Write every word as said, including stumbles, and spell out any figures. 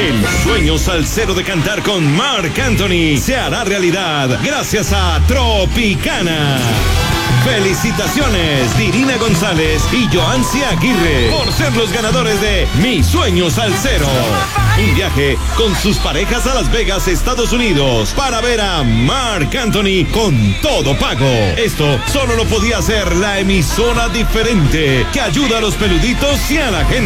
El sueño salsero de cantar con Marc Anthony se hará realidad gracias a Tropicana. Felicitaciones, Dirina González y Joancy Aguirre, por ser los ganadores de Mi Sueño Salsero. Un viaje con sus parejas a Las Vegas, Estados Unidos, para ver a Marc Anthony con todo pago. Esto solo lo podía hacer la emisora diferente, que ayuda a los peluditos y a la gente.